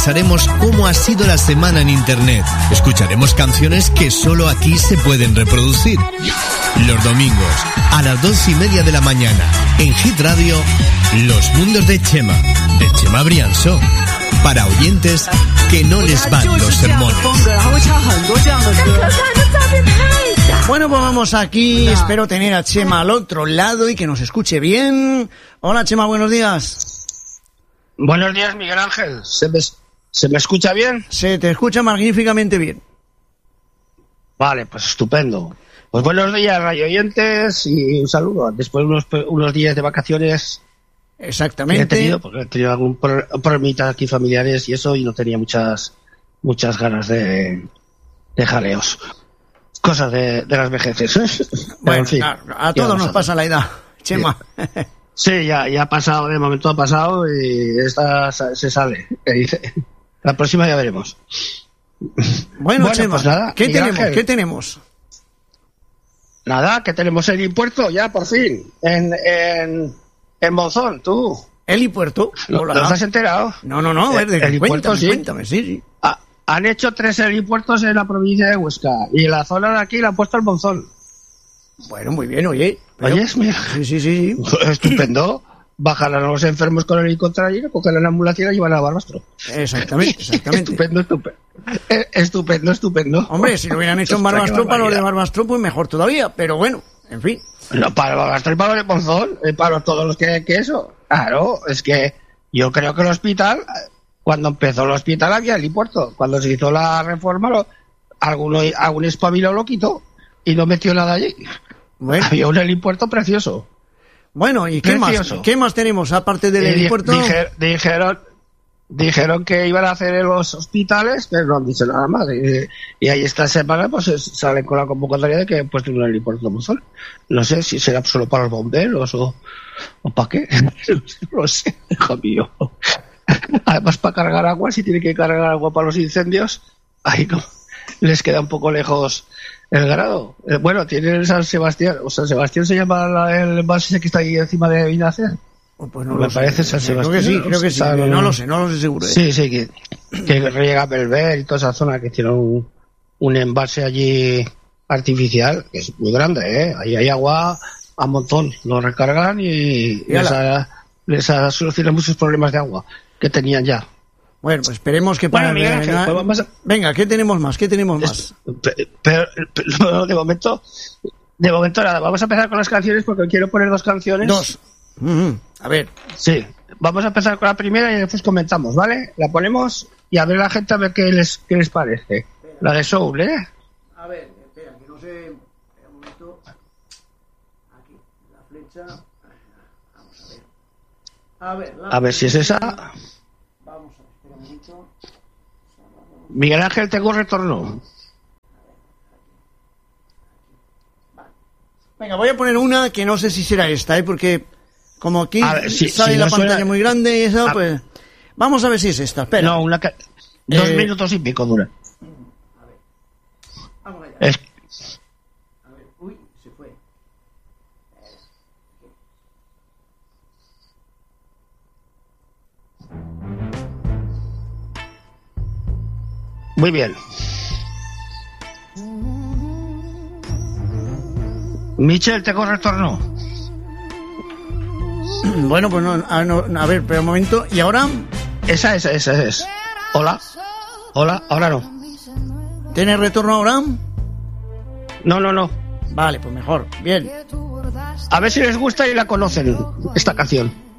revisaremos cómo ha sido la semana en Internet. Escucharemos canciones que solo aquí se pueden reproducir. Los domingos, a las 2:30 de la mañana, en Hit Radio, Los Mundos de Chema Brianso. Para oyentes que no les van los sermones. Bueno, pues vamos aquí. Espero tener a Chema al otro lado y que nos escuche bien. Hola, Chema, buenos días. Buenos días, Miguel Ángel. ¿Se me escucha bien? Se te escucha magníficamente bien. Vale, pues estupendo. Pues buenos días, radio oyentes, y un saludo. Después de unos días de vacaciones. Exactamente. Porque he tenido algún problemita aquí familiares y eso, y no tenía muchas ganas de jaleos. Cosas de las vejeces. Bueno, en fin, a todos nos pasa la edad, Chema. Sí, ya ha pasado, de momento ha pasado y esta se sale. La próxima ya veremos. Bueno, Chema, pues nada, ¿qué tenemos? Nada, que tenemos el impuesto ya, por fin, en Monzón, tú. ¿Helipuerto? ¿No has enterado? No, a ver, cuéntame, sí. Han hecho 3 helipuertos en la provincia de Huesca y en la zona de aquí la han puesto el Monzón. Bueno, muy bien, oye. ¿Oyes? Mira. Sí. Estupendo. Bajarán a los enfermos con el helicóptero y cogen la ambulancia y la llevan a Barbastro. Exactamente. Estupendo. Hombre, si lo hubieran hecho en Barbastro, para los de Barbastro, pues mejor todavía. Pero bueno, en fin. No, para Barbastro y para los de Monzón, para todos los que eso. Claro, es que yo creo que el hospital, cuando empezó el hospital había helipuerto. Cuando se hizo la reforma, algún espabilo lo quitó y no metió nada allí. Bueno. Había un helipuerto precioso. Bueno, ¿y qué más tenemos aparte del helipuerto? Dijeron que iban a hacer en los hospitales, pero no han dicho nada más. Y ahí esta semana pues salen con la convocatoria de que han puesto un helipuerto en Monzón. No sé si será solo para los bomberos o para qué. No sé, hijo mío. Además, para cargar agua, si tiene que cargar agua para los incendios, ahí no, les queda un poco lejos el grado. Bueno, tienen el San Sebastián. O San Sebastián se llama el embalse que está ahí encima de Vinacer. Pues no me parece San Sebastián. Creo que sí. No lo sé seguro. Sí, que riega Belver y toda esa zona, que tiene un embalse allí artificial, que es muy grande, ¿eh? Ahí hay agua a montón. Lo recargan y les ha solucionado muchos problemas de agua que tenían ya. Bueno, pues esperemos que para... Venga, ¿qué tenemos más? Pero de momento nada. Vamos a empezar con las canciones porque quiero poner 2 canciones. 2. A ver. Sí, vamos a empezar con la primera y después comentamos, ¿vale? La ponemos y a ver la gente a ver qué les parece. La de Soul, ¿eh? A ver, espera, que no sé... Un momento. Aquí, la flecha... Vamos a ver. A ver si es esa. Vamos a ver, espera un momento. Miguel Ángel, tengo retorno. Venga, voy a poner una que no sé si será esta, porque como aquí sale la pantalla muy grande y eso, pues... Vamos a ver si es esta, espera. No, 2 minutos y pico dura. A ver. Vamos allá. A ver, uy, se fue. Muy bien. Michel, tengo retorno. Bueno, pues no, a ver, pero un momento. ¿Y ahora? Esa es. Hola, ahora no. ¿Tienes retorno ahora? No. Vale, pues mejor. Bien. A ver si les gusta y la conocen, esta canción.